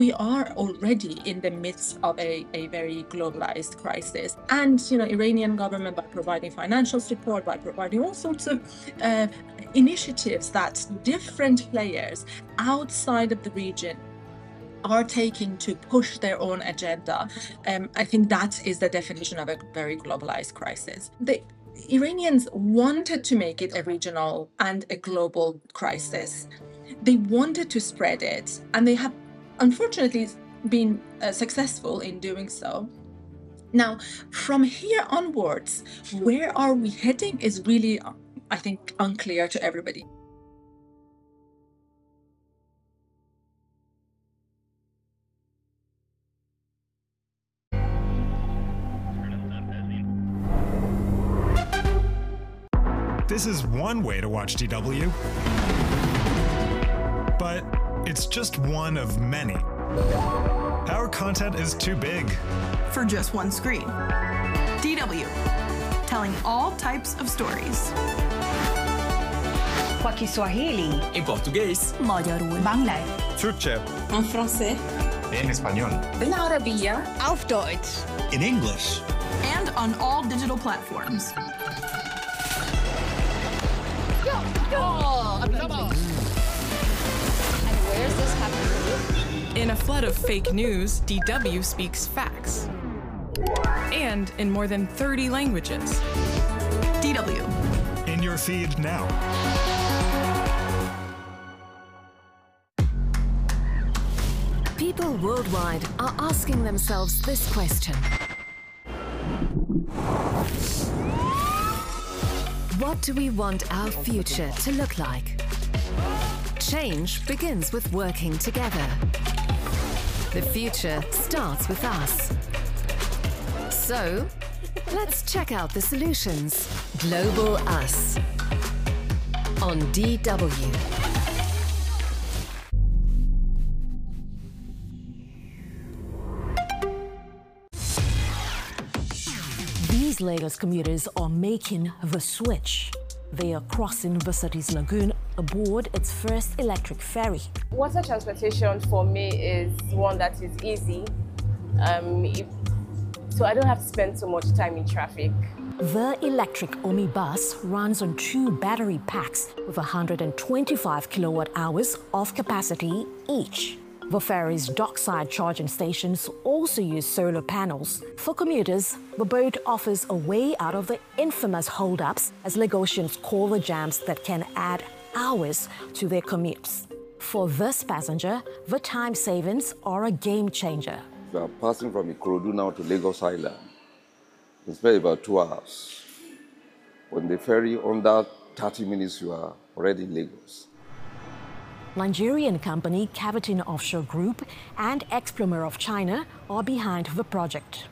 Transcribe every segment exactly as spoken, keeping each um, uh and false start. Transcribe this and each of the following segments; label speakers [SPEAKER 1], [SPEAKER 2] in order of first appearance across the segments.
[SPEAKER 1] We are already in the midst of a, a very globalized crisis. And, you know, Iranian government, by providing financial support, by providing all sorts of uh, initiatives that different players outside of the region are taking to push their own agenda, um, I think that is the definition of a very globalized crisis. The Iranians wanted to make it a regional and a global crisis. They wanted to spread it, and they have unfortunately been uh, successful in doing so. Now, from here onwards, where are we heading is really, I think, unclear to everybody.
[SPEAKER 2] This is one way to watch D W, but it's just one of many. Our content is too big
[SPEAKER 3] for just one screen. D W, telling all types of stories.
[SPEAKER 4] Kwa Kiswahili,
[SPEAKER 5] en português,
[SPEAKER 3] Magyarul, Bangla,
[SPEAKER 5] Türkçe,
[SPEAKER 6] en français,
[SPEAKER 5] en español,
[SPEAKER 4] بالعربية,
[SPEAKER 6] auf Deutsch,
[SPEAKER 5] in English,
[SPEAKER 3] and on all digital platforms.
[SPEAKER 6] Oh, and where is this happening?
[SPEAKER 7] In a flood of fake news, D W speaks facts. And in more than thirty languages.
[SPEAKER 3] D W.
[SPEAKER 2] In your feed now.
[SPEAKER 8] People worldwide are asking themselves this question. What do we want our future to look like? Change begins with working together. The future starts with us. So, let's check out the solutions. Global Us on D W.
[SPEAKER 9] These Lagos commuters are making the switch. They are crossing the city's lagoon aboard its first electric ferry.
[SPEAKER 10] Water transportation for me is one that is easy, um, if, so I don't have to spend so much time in traffic.
[SPEAKER 9] The electric Omi bus runs on two battery packs with one hundred twenty-five kilowatt hours of capacity each. The ferry's dockside charging stations also use solar panels. For commuters, the boat offers a way out of the infamous hold-ups, as Lagosians call the jams that can add hours to their commutes. For this passenger, the time savings are a game changer.
[SPEAKER 11] If you are passing from Ikorodu now to Lagos Island, you spend about two hours. On the ferry, under thirty minutes, you are already in Lagos.
[SPEAKER 9] Nigerian company Cavitin Offshore Group and Explomer of China are behind the project.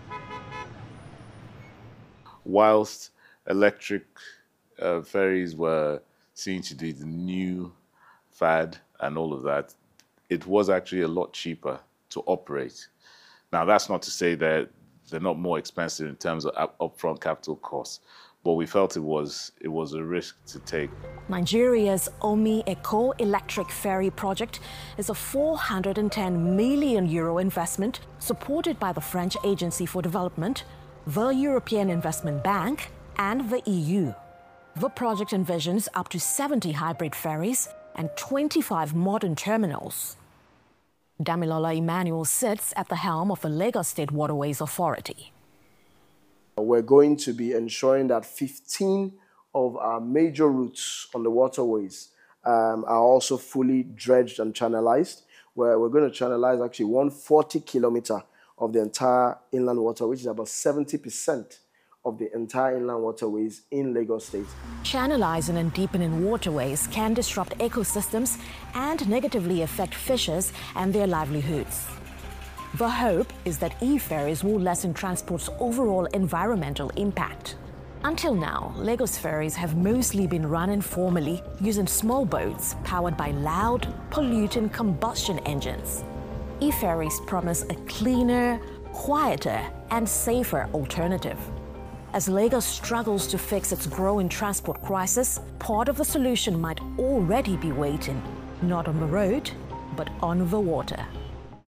[SPEAKER 12] Whilst electric uh, ferries were seen to be the new fad and all of that, it was actually a lot cheaper to operate. Now, that's not to say that they're not more expensive in terms of up upfront capital costs, but we felt it was, it was a risk to take.
[SPEAKER 9] Nigeria's Omi Eco electric ferry project is a four hundred ten million euro investment supported by the French Agency for Development, the European Investment Bank, and the E U. The project envisions up to seventy hybrid ferries and twenty-five modern terminals. Damilola Emmanuel sits at the helm of the Lagos State Waterways Authority.
[SPEAKER 13] We're going to be ensuring that fifteen of our major routes on the waterways um, are also fully dredged and channelized, where we're going to channelize actually one hundred forty kilometer of the entire inland water, which is about seventy percent of the entire inland waterways in Lagos State.
[SPEAKER 9] Channelizing and deepening waterways can disrupt ecosystems and negatively affect fishers and their livelihoods. The hope is that e-ferries will lessen transport's overall environmental impact. Until now, Lagos ferries have mostly been run informally using small boats powered by loud, polluting combustion engines. E-ferries promise a cleaner, quieter, and safer alternative. As Lagos struggles to fix its growing transport crisis, part of the solution might already be waiting, not on the road, but on the water.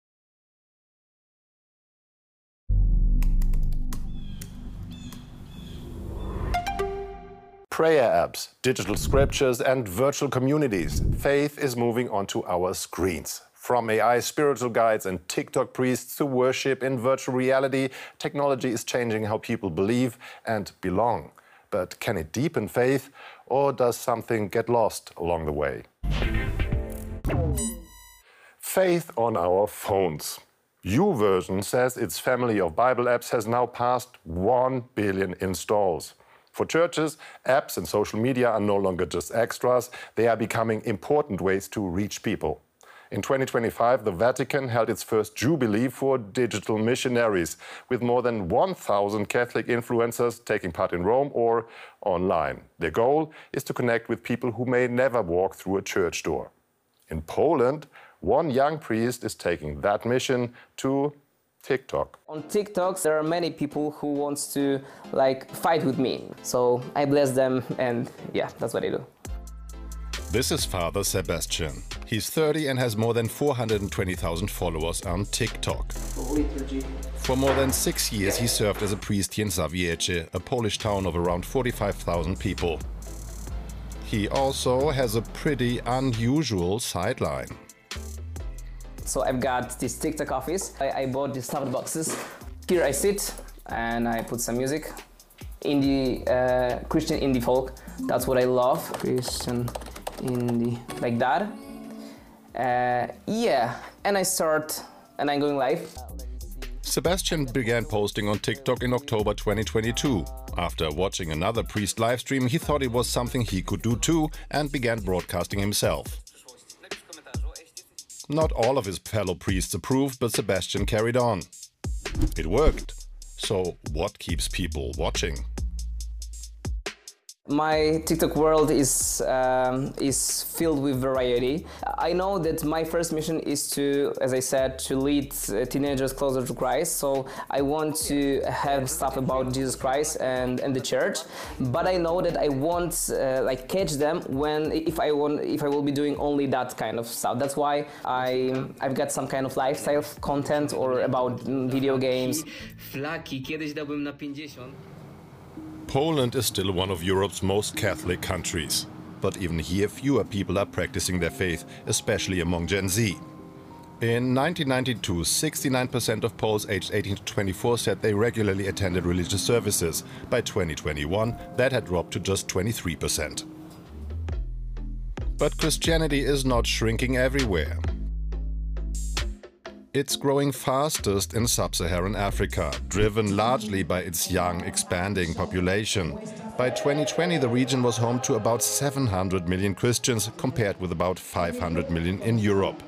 [SPEAKER 14] Prayer apps, digital scriptures, and virtual communities. Faith is moving onto our screens. From A I spiritual guides and TikTok priests to worship in virtual reality, technology is changing how people believe and belong. But can it deepen faith, or does something get lost along the way? Faith on our phones. YouVersion says its family of Bible apps has now passed one billion installs. For churches, apps and social media are no longer just extras, they are becoming important ways to reach people. In twenty twenty-five, the Vatican held its first Jubilee for digital missionaries, with more than one thousand Catholic influencers taking part in Rome or online. Their goal is to connect with people who may never walk through a church door. In Poland, one young priest is taking that mission to TikTok.
[SPEAKER 15] On TikTok, there are many people who want to like fight with me. So I bless them, and yeah, that's what I do.
[SPEAKER 14] This is Father Sebastian. He's thirty and has more than four hundred twenty thousand followers on TikTok. For more than six years, he served as a priest here in Zawiecie, a Polish town of around forty-five thousand people. He also has a pretty unusual sideline.
[SPEAKER 15] So I've got this TikTok office. I, I bought these stuffed boxes. Here I sit and I put some music. Indie, uh, Christian indie folk. That's what I love. Christian indie, like that. Uh, yeah, and I start, and I'm going live.
[SPEAKER 14] Sebastian began posting on TikTok in October twenty twenty-two. After watching another priest livestream, he thought it was something he could do too and began broadcasting himself. Not all of his fellow priests approved, but Sebastian carried on. It worked. So what keeps people watching?
[SPEAKER 15] My TikTok world is um, is filled with variety. I know that my first mission is to, as I said, to lead uh, teenagers closer to Christ. So I want to have stuff about Jesus Christ and, and the church. But I know that I won't uh, like catch them when if I want if I will be doing only that kind of stuff. That's why I I've got some kind of lifestyle content or about video games.
[SPEAKER 16] Flaki kiedyś dałbym na pięćdziesiąt.
[SPEAKER 14] Poland is still one of Europe's most Catholic countries. But even here, fewer people are practicing their faith, especially among Gen Z. In nineteen ninety-two, sixty-nine percent of Poles aged eighteen to twenty-four said they regularly attended religious services. By twenty twenty-one, that had dropped to just twenty-three percent. But Christianity is not shrinking everywhere. It's growing fastest in sub-Saharan Africa, driven largely by its young, expanding population. By twenty twenty, the region was home to about seven hundred million Christians, compared with about five hundred million in Europe.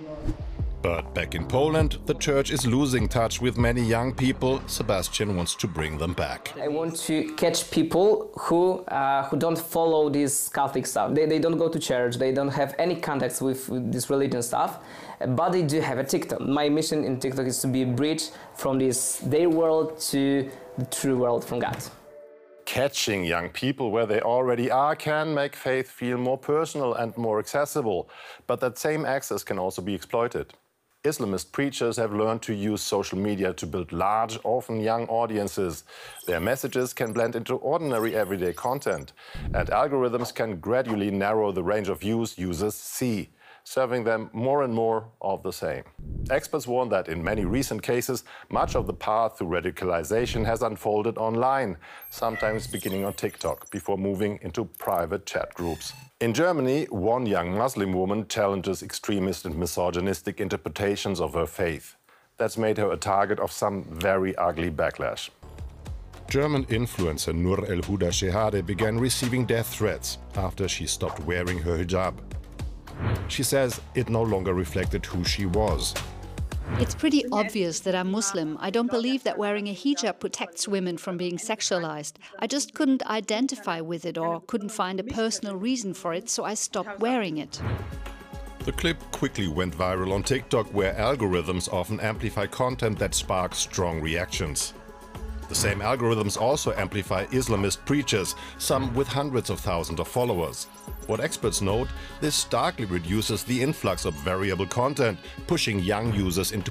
[SPEAKER 14] But back in Poland, the church is losing touch with many young people. Sebastian wants to bring them back.
[SPEAKER 15] I want to catch people who uh, who don't follow this Catholic stuff. They, they don't go to church, they don't have any contacts with, with this religion stuff, but they do have a TikTok. My mission in TikTok is to be a bridge from this their world to the true world from God.
[SPEAKER 14] Catching young people where they already are can make faith feel more personal and more accessible, but that same access can also be exploited. Islamist preachers have learned to use social media to build large, often young audiences. Their messages can blend into ordinary everyday content, and algorithms can gradually narrow the range of views users see, serving them more and more of the same. Experts warn that in many recent cases, much of the path to radicalization has unfolded online, sometimes beginning on TikTok, before moving into private chat groups. In Germany, one young Muslim woman challenges extremist and misogynistic interpretations of her faith. That's made her a target of some very ugly backlash. German influencer Nur El Huda Shehadeh began receiving death threats after she stopped wearing her hijab. She says it no longer reflected who she was.
[SPEAKER 17] It's pretty obvious that I'm Muslim. I don't believe that wearing a hijab protects women from being sexualized. I just couldn't identify with it or couldn't find a personal reason for it, so I stopped wearing it.
[SPEAKER 14] The clip quickly went viral on TikTok, where algorithms often amplify content that sparks strong reactions. The same algorithms also amplify Islamist preachers, some with hundreds of thousands of followers. What experts note, this starkly reduces the influx of variable content, pushing young users into